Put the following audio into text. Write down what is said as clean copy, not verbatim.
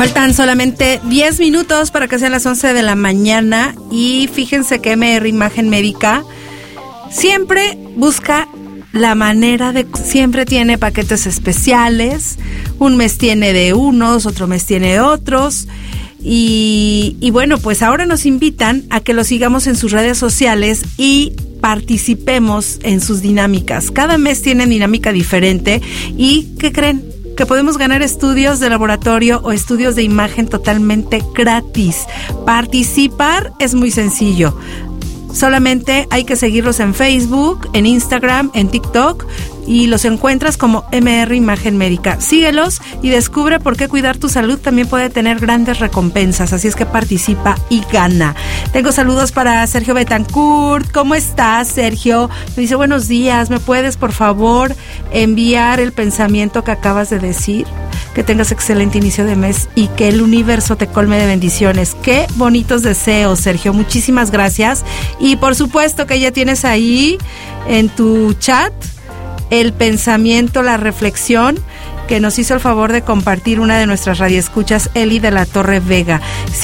Faltan solamente 10 minutos para que sean las 11 de la mañana y fíjense que MR Imagen Médica siempre busca la manera de... Siempre tiene paquetes especiales, un mes tiene de unos, otro mes tiene de otros y bueno, pues ahora nos invitan a que lo sigamos en sus redes sociales y participemos en sus dinámicas. Cada mes tienen dinámica diferente y ¿qué creen? Que podemos ganar estudios de laboratorio o estudios de imagen totalmente gratis. Participar es muy sencillo. Solamente hay que seguirlos en Facebook, en Instagram, en TikTok y los encuentras como MR Imagen Médica. Síguelos y descubre por qué cuidar tu salud también puede tener grandes recompensas. Así es que participa y gana. Tengo saludos para Sergio Betancourt. ¿Cómo estás, Sergio? Me dice, buenos días. ¿Me puedes, por favor, enviar el pensamiento que acabas de decir? Que tengas excelente inicio de mes y que el universo te colme de bendiciones. Qué bonitos deseos, Sergio. Muchísimas gracias. Y por supuesto que ya tienes ahí en tu chat el pensamiento, la reflexión que nos hizo el favor de compartir una de nuestras radioescuchas, Eli de la Torre Vega.